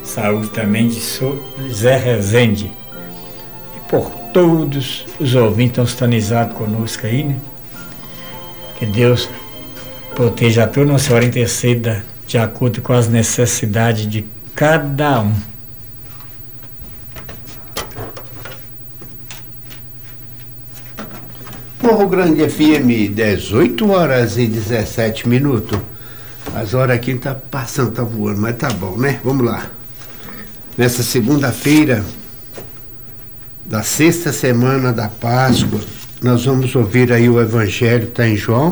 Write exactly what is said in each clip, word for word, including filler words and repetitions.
saúde também de Zé Rezende. E por todos os ouvintes estão sintonizados conosco aí, né? Que Deus proteja a todos, Nossa Senhora interceda de acordo com as necessidades de cada um. Morro Grande F M, dezoito horas e dezessete minutos. As horas aqui não tá passando, tá voando, mas tá bom, né? Vamos lá. Nessa segunda-feira da sexta semana da Páscoa, nós vamos ouvir aí o Evangelho, está em João,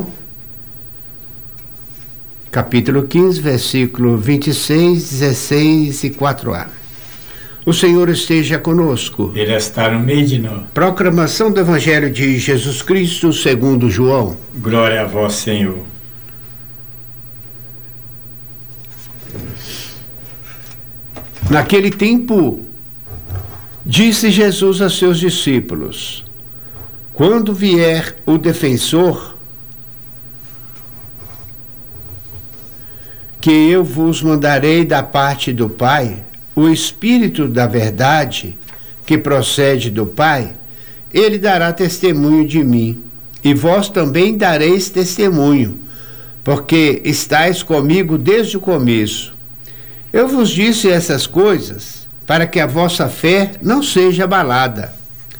capítulo quinze, versículo vinte e seis, dezesseis e quatro a. O Senhor esteja conosco. Ele está no meio de nós. Proclamação do Evangelho de Jesus Cristo segundo João. Glória a vós, Senhor. Naquele tempo, disse Jesus a seus discípulos: quando vier o defensor, que eu vos mandarei da parte do Pai, o Espírito da verdade, que procede do Pai, ele dará testemunho de mim, e vós também dareis testemunho, porque estáis comigo desde o começo. Eu vos disse essas coisas para que a vossa fé não seja abalada.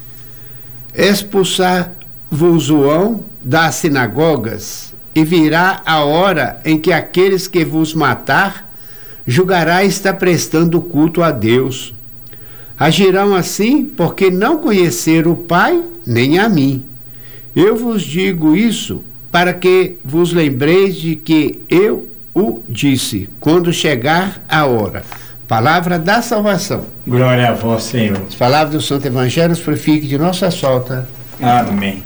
Expulsar-vos-ão das sinagogas, e virá a hora em que aqueles que vos matar julgará estar prestando culto a Deus. Agirão assim porque não conheceram o Pai nem a mim. Eu vos digo isso para que vos lembreis de que eu o disse, quando chegar a hora. Palavra da salvação. Glória a vós, Senhor. As palavras do Santo Evangelho purifiquem de nossa falta. Amém.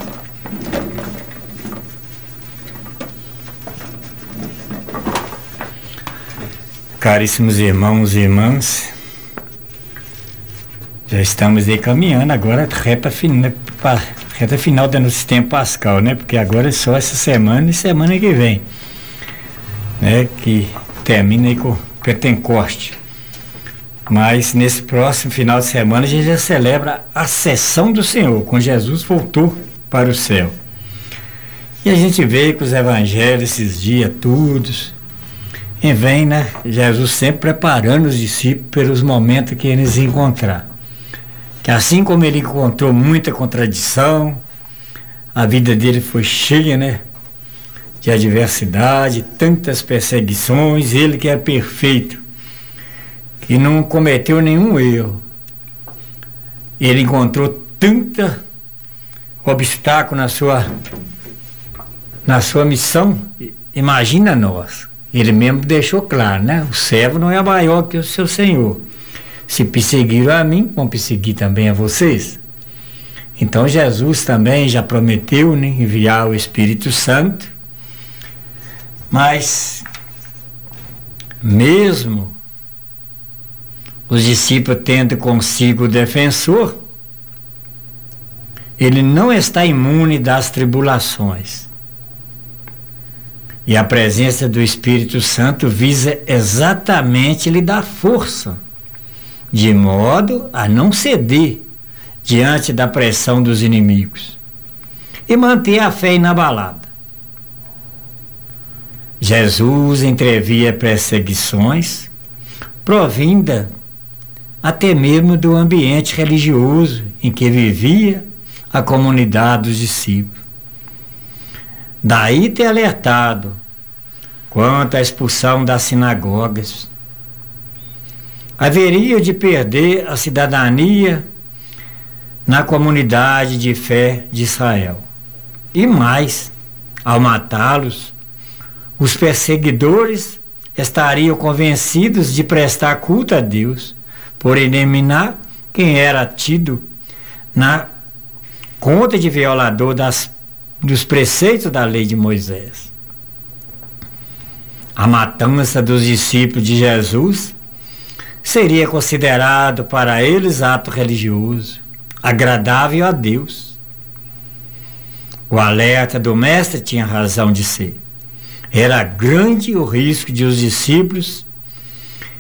Caríssimos irmãos e irmãs, já estamos aí caminhando agora reta final, reta final do nosso tempo pascal, né? Porque agora é só essa semana e semana que vem, né? Que termina aí com Pentecoste. Mas nesse próximo final de semana a gente já celebra a Ascensão do Senhor, quando Jesus voltou para o céu. E a gente vê que os evangelhos, esses dias todos, e vem, né? Jesus sempre preparando os discípulos pelos momentos que eles encontrar. Que assim como ele encontrou muita contradição, a vida dele foi cheia, né? De adversidade, tantas perseguições, ele que é perfeito, que não cometeu nenhum erro. Ele encontrou tanta obstáculo na sua, na sua missão, imagina nós. Ele mesmo deixou claro, né? O servo não é maior que o seu senhor. Se perseguiram a mim, vão perseguir também a vocês. Então Jesus também já prometeu, né, enviar o Espírito Santo. Mas, mesmo os discípulos tendo consigo o defensor, ele não está imune das tribulações. E a presença do Espírito Santo visa exatamente lhe dar força, de modo a não ceder diante da pressão dos inimigos e manter a fé inabalada. Jesus entrevia perseguições provinda até mesmo do ambiente religioso em que vivia a comunidade dos discípulos. Daí ter alertado quanto à expulsão das sinagogas. Haveria de perder a cidadania na comunidade de fé de Israel. E mais, ao matá-los, os perseguidores estariam convencidos de prestar culto a Deus, por eliminar quem era tido na conta de violador das dos preceitos da lei de Moisés. A matança dos discípulos de Jesus seria considerado para eles ato religioso, agradável a Deus. O alerta do mestre tinha razão de ser. Era grande o risco de os discípulos